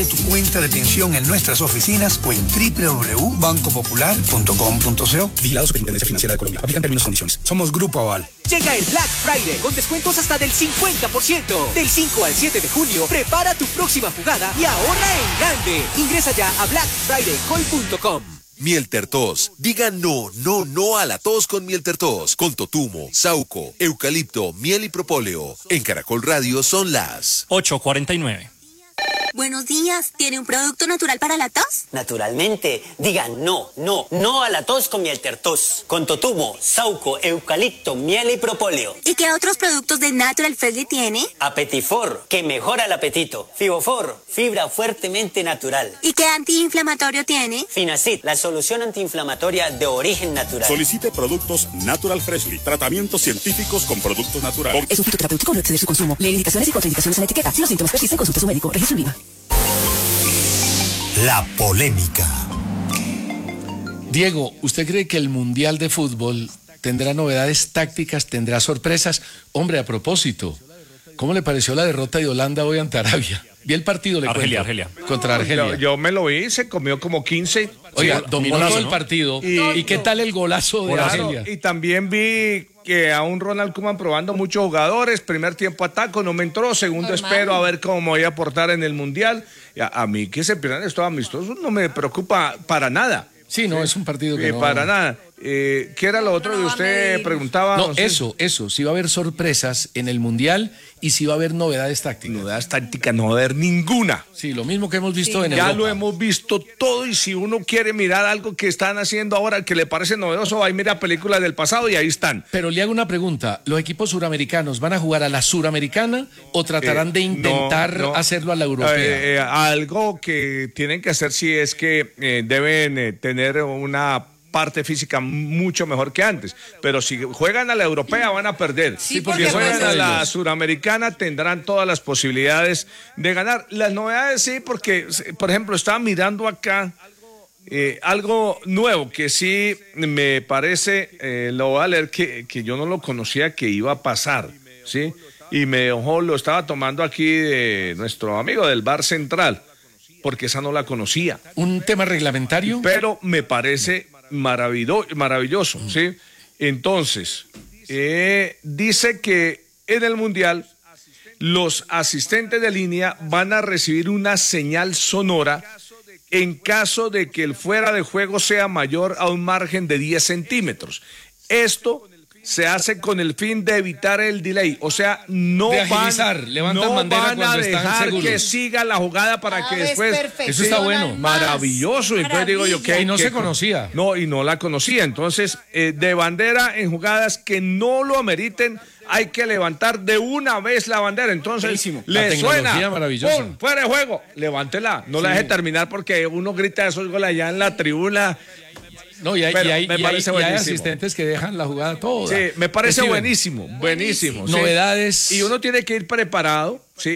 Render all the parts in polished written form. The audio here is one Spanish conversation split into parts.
Tu cuenta de pensión en nuestras oficinas o en www.bancopopular.com.co. Vigilado Superintendencia Financiera de Colombia. Aplican términos y condiciones. Somos Grupo Aval. Llega el Black Friday con descuentos hasta del 50%. Del 5 al 7 de junio, prepara tu próxima jugada y ahorra en grande. Ingresa ya a blackfridaycoin.com. Miel Tertos. Diga no a la tos con Miel Tertos. Con totumo, sauco, eucalipto, miel y propóleo. En Caracol Radio son las 8:49. Buenos días, ¿tiene un producto natural para la tos? Naturalmente, diga no a la tos con Miel Tertos, con totumo, sauco, eucalipto, miel y propóleo. ¿Y qué otros productos de Natural Freshly tiene? Apetifor, que mejora el apetito. Fibofor, fibra fuertemente natural. ¿Y qué antiinflamatorio tiene? Finacid, la solución antiinflamatoria de origen natural. Solicite productos Natural Freshly, tratamientos científicos con productos naturales. Es un fitoterapéutico, no exceder su consumo. Lee indicaciones y contraindicaciones en la etiqueta. Si los síntomas persisten, consulte a su médico. Registro en Viva. La polémica. Diego, ¿usted cree que el Mundial de Fútbol tendrá novedades tácticas, tendrá sorpresas? Hombre, a propósito, ¿cómo le pareció la derrota de Holanda hoy ante Arabia? Vi el partido, Argelia. Contra Argelia. Yo me lo vi, se comió como 15. Oiga, dominó golazo, todo el ¿no? partido. ¿Y qué tal el golazo de Argelia? Y también vi que a un Ronald Koeman probando muchos jugadores. Primer tiempo ataco, no me entró. Segundo espero a ver cómo me voy a aportar en el Mundial. A mí que se pierdan estos amistosos no me preocupa para nada. Sí, no, es un partido que no... Para nada. ¿Qué era lo otro que usted preguntaba? No, eso, si va a haber sorpresas en el Mundial y si va a haber novedades tácticas. Novedades tácticas no va a haber ninguna. Sí, lo mismo que hemos visto en Ya Europa. lo hemos visto todo y si uno quiere mirar algo que están haciendo ahora que le parece novedoso, va y mira películas del pasado y ahí están. Pero le hago una pregunta, ¿los equipos suramericanos van a jugar a la suramericana o tratarán de intentar hacerlo a la europea? Algo que tienen que hacer sí es que deben tener una parte física mucho mejor que antes, pero si juegan a la europea van a perder. Sí, porque si juegan a la suramericana tendrán todas las posibilidades de ganar. Las novedades sí, porque por ejemplo estaba mirando acá algo nuevo que sí me parece, lo voy a leer, que yo no lo conocía que iba a pasar, ¿sí? Y lo estaba tomando aquí de nuestro amigo del Bar Central, porque esa no la conocía. ¿Un tema reglamentario? Pero me parece maravilloso, ¿sí? Entonces, dice que en el Mundial los asistentes de línea van a recibir una señal sonora en caso de que el fuera de juego sea mayor a un margen de 10 centímetros. Esto se hace con el fin de evitar el delay, o sea, no van a dejar que siga la jugada para que después... Eso está bueno. Maravilloso. Entonces digo yo que... Y no se conocía. No, y no la conocía. Entonces, de bandera en jugadas que no lo ameriten, hay que levantar de una vez la bandera. Entonces, le suena, ¡pum!, fuera de juego, levántela. No la deje terminar porque uno grita esos goles allá en la tribuna. No, y hay asistentes que dejan la jugada toda. Sí, me parece buenísimo. ¿Sí? Novedades. Y uno tiene que ir preparado, sí,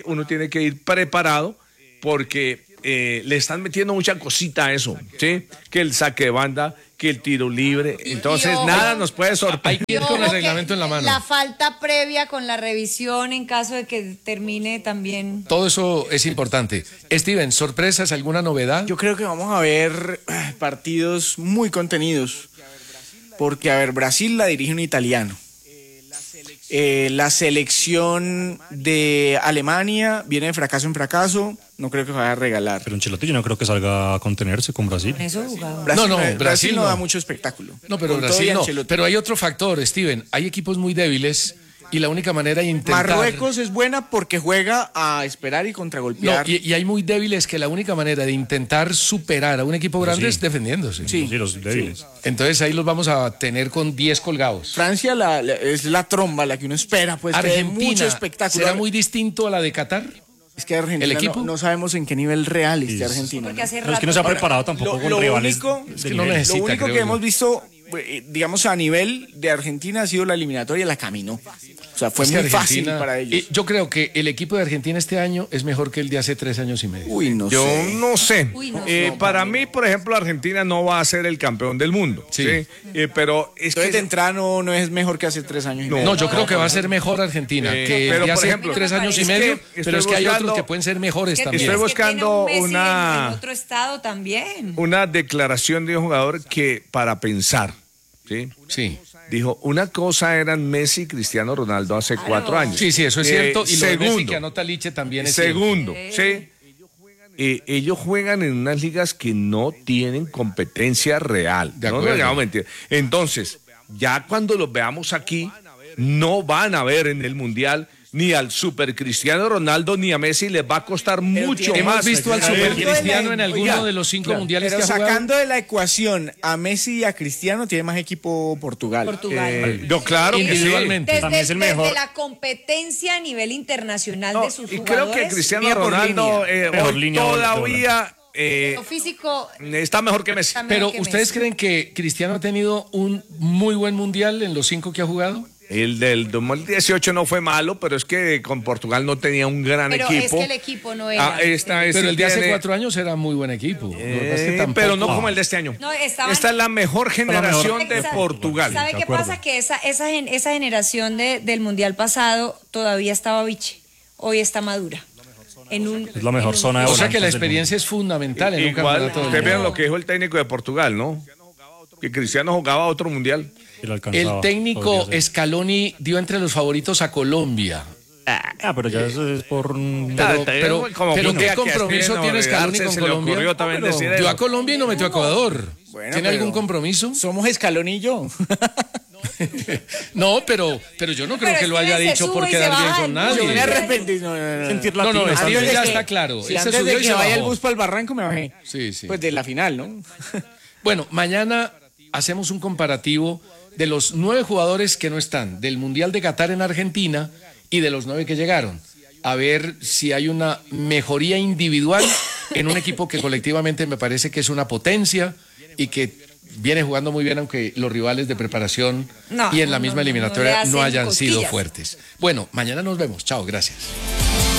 porque le están metiendo mucha cosita a eso, ¿sí? Que el saque de banda, que el tiro libre, entonces nada nos puede sorprender. Hay que ir con el reglamento en la mano. La falta previa con la revisión en caso de que termine también. Todo eso es importante. Steven, ¿sorpresas, alguna novedad? Yo creo que vamos a ver partidos muy contenidos, porque, a ver, Brasil la dirige un italiano. La selección de Alemania viene de fracaso en fracaso, no creo que vaya a regalar. Pero Ancelotti yo no creo que salga a contenerse con Brasil. Eso jugaba. Brasil no da mucho espectáculo. No, pero Brasil no. Pero hay otro factor, Steven. Hay equipos muy débiles y la única manera de intentar... Marruecos es buena porque juega a esperar y contragolpear. No, y hay muy débiles que la única manera de intentar superar a un equipo grande es defendiéndose. Sí, los débiles. Sí. Entonces ahí los vamos a tener con 10 colgados. Francia es la tromba, la que uno espera, pues. Argentina, mucho espectáculo. ¿será muy distinto a la de Qatar? Es que Argentina ¿El equipo? No sabemos en qué nivel real está Argentina. Porque hace rato. Es que no se ha preparado tampoco con rivales. Lo único que hemos visto, digamos, a nivel de Argentina ha sido la eliminatoria, la caminó. O sea, fue Es que muy fácil Argentina, para ellos. yo creo que el equipo de Argentina este año es mejor que el de hace 3 años y medio. Uy, no Yo sé. no sé. Uy, no Para mí, por ejemplo, Argentina no va a ser el campeón del mundo. Sí. ¿sí? Pero es Entonces, de que entrada no es mejor que hace 3 años y medio. No, yo creo que va a ser mejor Argentina que el pero, de por hace ejemplo, 3 años y es medio, que pero es que hay estoy otros buscando- que pueden ser mejores ¿Qué también. Estoy tienes? Que tiene buscando un Messi una- en otro estado también. una declaración de un jugador que para pensar, ¿sí? Sí. Dijo, una cosa eran Messi y Cristiano Ronaldo hace 4 años. Sí, eso es cierto. Y lo de Messi segundo, que anota Liche también es segundo, ¿sí? Ellos juegan en unas ligas que no tienen competencia real. De No acuerdo. nos digamos mentiras. Entonces, ya cuando los veamos aquí, no van a ver en el Mundial ni al Super Cristiano Ronaldo ni a Messi, les va a costar mucho cierto. más. Hemos visto al Super Eh, Cristiano en alguno oiga, de los 5 claro. mundiales Pero que ha jugado. sacando de la ecuación a Messi y a Cristiano, tiene más equipo Portugal. Yo claro que sí. Individualmente. Desde, También es el mejor. desde la competencia a nivel internacional No, de sus y creo jugadores. que Cristiano línea por Ronaldo Mejor hoy línea todavía Lo físico está mejor que Messi. está mejor Pero que ¿ustedes Messi. creen que Cristiano ha tenido un muy buen mundial en los 5 que ha jugado? El del 2018 no fue malo, pero es que con Portugal no tenía un gran Pero equipo. es que el equipo no era. Pero el de hace 4 años era muy buen equipo. Lo que pasa es que tampoco- pero no como el de este año. No, estaban- Esta es la mejor generación ¿Sabe- de Portugal. ¿Sabe de qué acuerdo. pasa? Que esa generación del Mundial pasado todavía estaba biche. Hoy está madura. Es la mejor zona de O sea que la volantes del experiencia es fundamental en un Igual, campeonato del ustedes vean mundo. lo que dijo el técnico de Portugal, ¿no? Que Cristiano jugaba otro mundial. mundo. Y lo alcanzaba, El técnico podría ser. Scaloni dio entre los favoritos a Colombia. Pero ya eso es por... Pero ¿qué compromiso tiene Scaloni con se le Colombia? ocurrió también decir Dio eso. a Colombia y no metió a Ecuador. Bueno, ¿Tiene pero algún compromiso? Somos Escalón y yo. No, pero yo no creo Pero que lo es que haya se dicho sube por y se quedar bien baja con el nadie. Yo me arrepentí. No. Sentir No, latino. eso Antes de ya que- está claro. Sí, Él se antes subió de y que se vaya el bajó. bus para el barranco me bajé. Sí, sí. Pues de la final, ¿no? Bueno, mañana hacemos un comparativo de los 9 jugadores que no están, del Mundial de Qatar en Argentina y de los 9 que llegaron. A ver si hay una mejoría individual en un equipo que colectivamente me parece que es una potencia y que viene jugando muy bien, aunque los rivales de preparación No, y en la no, misma no, no, eliminatoria le no hacen hayan sido cosquillas. fuertes. Bueno, mañana nos vemos. Chao, gracias.